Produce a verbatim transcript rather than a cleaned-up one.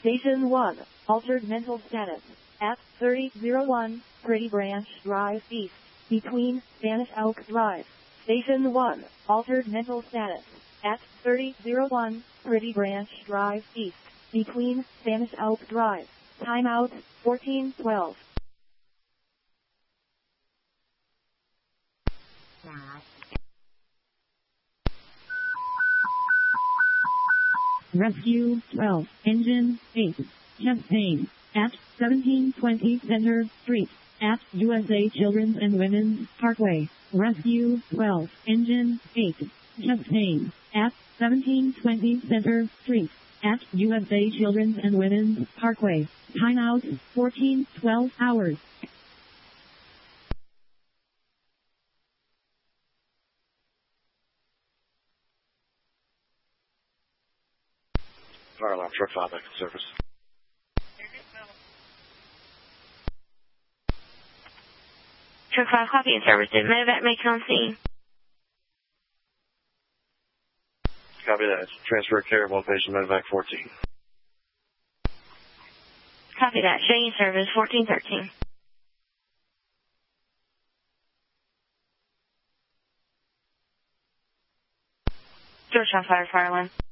Station one, altered mental status. At thirty oh one, Pretty Branch Drive East, between Spanish Oak Drive. Station one, altered mental status. At thirty oh one, Pretty Branch Drive East, between Spanish Oak Drive. Timeout, fourteen twelve. Rescue twelve, Engine eight, chest pain, at seventeen twenty Center Street, at U S A Children's and Women's Parkway. Rescue twelve, Engine eight, chest pain, at seventeen twenty Center Street, at U S A Children's and Women's Parkway. Timeout, fourteen twelve hours. Fire alarm, truck five, back in service. Truck five, copy in service. Did medevac make it on scene? Copy that. Transfer care of one patient, medevac fourteen. Copy that. Showing service, fourteen thirteen. Georgetown Fire, fire alarm.